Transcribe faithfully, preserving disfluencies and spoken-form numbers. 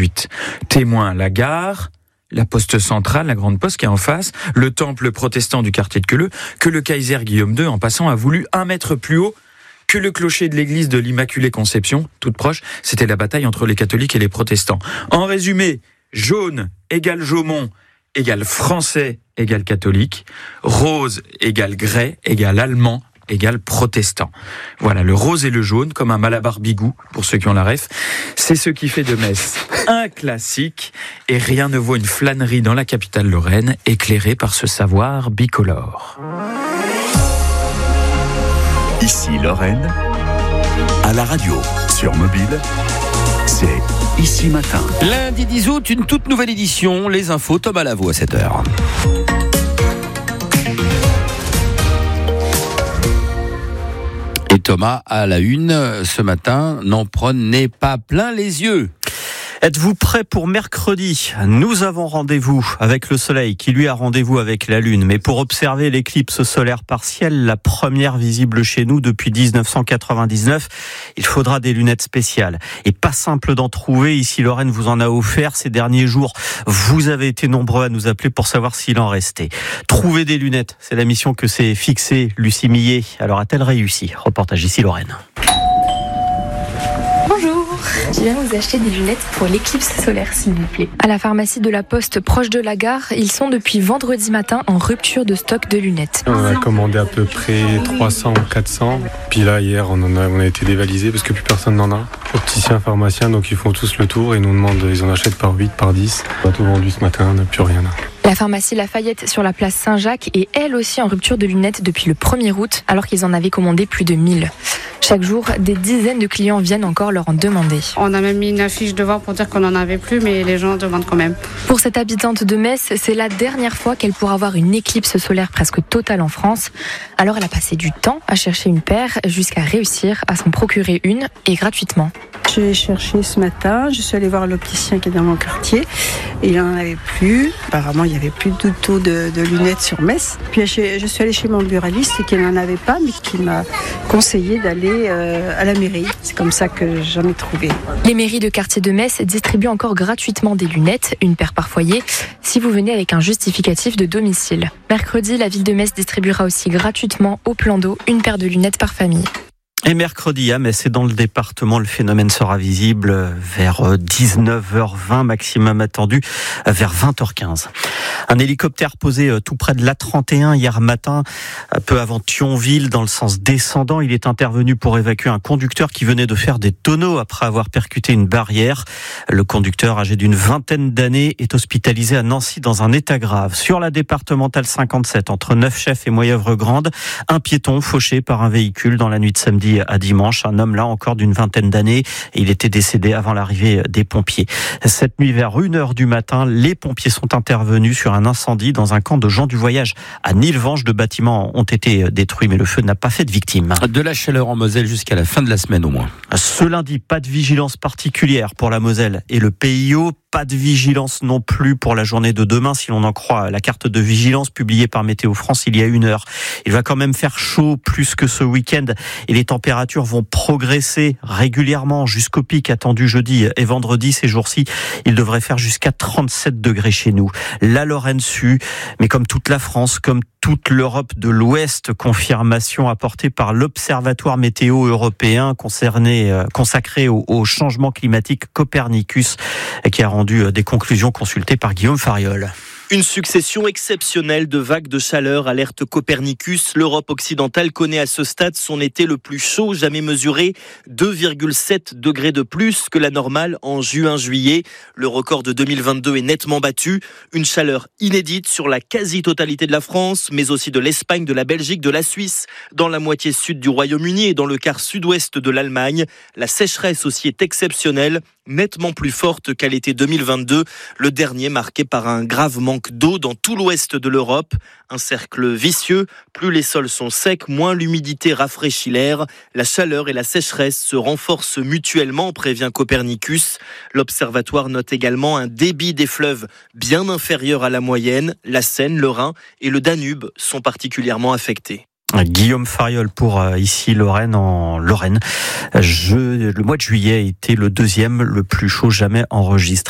dix-huit. Témoin, la gare, la poste centrale, la grande poste qui est en face, le temple protestant du quartier de Queuleux, que le Kaiser Guillaume deux, en passant, a voulu un mètre plus haut que le clocher de l'église de l'Immaculée Conception, toute proche. C'était la bataille entre les catholiques et les protestants. En résumé, jaune égale Jaumont égale français égale catholique, rose égale grès égale allemand égale protestant. Voilà, le rose et le jaune, comme un malabar bigou, pour ceux qui ont la ref, c'est ce qui fait de Metz un classique, et rien ne vaut une flânerie dans la capitale lorraine, éclairée par ce savoir bicolore. Ici Lorraine, à la radio, sur mobile, c'est Ici Matin. Lundi dix août, une toute nouvelle édition, les infos, Thomas Lavaux à sept heures. Et Thomas, à la une, ce matin, n'en prenez pas plein les yeux. Êtes-vous prêts pour mercredi ? Nous avons rendez-vous avec le soleil qui lui a rendez-vous avec la lune. Mais pour observer l'éclipse solaire partielle, la première visible chez nous depuis dix-neuf cent quatre-vingt-dix-neuf, il faudra des lunettes spéciales. Et pas simple d'en trouver. Ici, Lorraine vous en a offert ces derniers jours. Vous avez été nombreux à nous appeler pour savoir s'il en restait. Trouver des lunettes, c'est la mission que s'est fixée Lucie Millet. Alors a-t-elle réussi ? Reportage ici Lorraine. Bonjour, je viens vous acheter des lunettes pour l'éclipse solaire, s'il vous plaît. À la pharmacie de la Poste, proche de la gare, ils sont depuis vendredi matin en rupture de stock de lunettes. On a commandé à peu près trois cents ou quatre cents. Puis là, hier, on, en a, on a été dévalisé parce que plus personne n'en a. Opticiens, pharmaciens, donc ils font tous le tour. Ils nous demandent, ils en achètent par huit, par dix. On a tout vendu ce matin, on n'a plus rien. La pharmacie Lafayette sur la place Saint-Jacques est elle aussi en rupture de lunettes depuis le premier août, alors qu'ils en avaient commandé plus de mille. Chaque jour, des dizaines de clients viennent encore leur en demander. On a même mis une affiche devant pour dire qu'on n'en avait plus, mais les gens demandent quand même. Pour cette habitante de Metz, c'est la dernière fois qu'elle pourra avoir une éclipse solaire presque totale en France. Alors elle a passé du temps à chercher une paire jusqu'à réussir à s'en procurer une, et gratuitement. J'ai cherché ce matin, je suis allée voir l'opticien qui est dans mon quartier et il n'en avait plus. Apparemment, il n'y avait plus du tout de, de lunettes sur Metz. Puis je suis allée chez mon buraliste qui n'en avait pas, mais qui m'a conseillé d'aller euh, à la mairie. C'est comme ça que j'en ai trouvé. Les mairies de quartier de Metz distribuent encore gratuitement des lunettes, une paire par foyer, si vous venez avec un justificatif de domicile. Mercredi, la ville de Metz distribuera aussi gratuitement au plan d'eau une paire de lunettes par famille. Et mercredi à Metz et dans le département, le phénomène sera visible vers dix-neuf heures vingt, maximum attendu vers vingt heures quinze. Un hélicoptère posé tout près de l'A trente et un hier matin, peu avant Thionville, dans le sens descendant. Il est intervenu pour évacuer un conducteur qui venait de faire des tonneaux après avoir percuté une barrière. Le conducteur, âgé d'une vingtaine d'années, est hospitalisé à Nancy dans un état grave. Sur la départementale cinquante-sept, entre Neufchef et Moyeuvre-Grande, un piéton fauché par un véhicule dans la nuit de samedi à dimanche. Un homme là encore d'une vingtaine d'années. Il était décédé avant l'arrivée des pompiers. Cette nuit, vers une heure du matin, les pompiers sont intervenus sur un incendie dans un camp de gens du voyage à Nilvange. Deux bâtiments ont été détruits, mais le feu n'a pas fait de victimes. De la chaleur en Moselle jusqu'à la fin de la semaine au moins. Ce lundi, pas de vigilance particulière pour la Moselle et le P I O. Pas de vigilance non plus pour la journée de demain, si l'on en croit la carte de vigilance publiée par Météo France il y a une heure. Il va quand même faire chaud plus que ce week-end et les températures vont progresser régulièrement jusqu'au pic attendu jeudi et vendredi. Ces jours-ci, il devrait faire jusqu'à trente-sept degrés chez nous. La Lorraine Sud, mais comme toute la France, comme toute l'Europe de l'Ouest, confirmation apportée par l'Observatoire météo européen concerné, consacré au, au changement climatique Copernicus, qui a rendu des conclusions consultées par Guillaume Fariol. Une succession exceptionnelle de vagues de chaleur, alerte Copernicus. L'Europe occidentale connaît à ce stade son été le plus chaud jamais mesuré, deux virgule sept degrés de plus que la normale en juin-juillet. Le record de deux mille vingt-deux est nettement battu. Une chaleur inédite sur la quasi-totalité de la France, mais aussi de l'Espagne, de la Belgique, de la Suisse, dans la moitié sud du Royaume-Uni et dans le quart sud-ouest de l'Allemagne. La sécheresse aussi est exceptionnelle, nettement plus forte qu'à l'été deux mille vingt-deux, le dernier marqué par un grave manque d'eau dans tout l'ouest de l'Europe. Un cercle vicieux, plus les sols sont secs, moins l'humidité rafraîchit l'air. La chaleur et la sécheresse se renforcent mutuellement, prévient Copernicus. L'observatoire note également un débit des fleuves bien inférieur à la moyenne. La Seine, le Rhin et le Danube sont particulièrement affectés. Guillaume Fariol pour euh, ici Lorraine en Lorraine. Je, le mois de juillet a été le deuxième le plus chaud jamais enregistré.